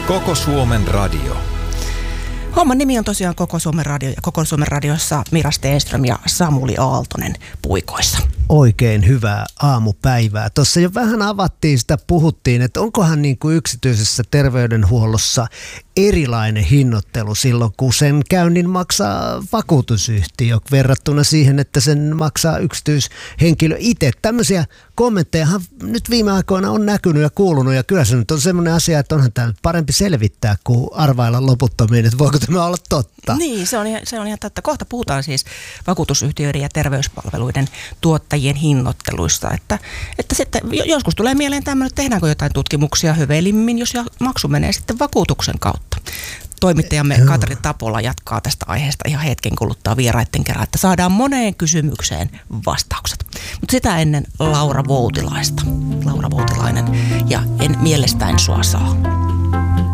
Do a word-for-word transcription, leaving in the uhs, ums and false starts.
Koko Suomen radio. Homman nimi on tosiaan Koko Suomen radio ja Koko Suomen radiossa Mira Stenström ja Samuli Aaltonen puikoissa. Oikein hyvää aamupäivää. Tuossa jo vähän avattiin sitä, puhuttiin, että onkohan niin kuin yksityisessä terveydenhuollossa erilainen hinnoittelu silloin, kun sen käynnin maksaa vakuutusyhtiö verrattuna siihen, että sen maksaa yksityishenkilö itse. Tämmöisiä kommenttejahan nyt viime aikoina on näkynyt ja kuulunut, ja kyllä se nyt on semmoinen asia, että onhan tämä parempi selvittää kuin arvailla loputtomiin, että voiko tämä olla totta. Niin, se on, ihan, se on ihan totta. Kohta puhutaan siis vakuutusyhtiöiden ja terveyspalveluiden tuottajien hinnoitteluista, että, että sitten joskus tulee mieleen tämmöinen, että tehdäänkö jotain tutkimuksia hyvelimmin, jos maksu menee sitten vakuutuksen kautta. Toimittajamme Joo. Katri Tapola jatkaa tästä aiheesta ihan hetken kuluttua vieraiden kerran, että saadaan moneen kysymykseen vastaukset. Mutta sitä ennen Laura Voutilaista. Laura Voutilainen ja En mielestäin sua saa.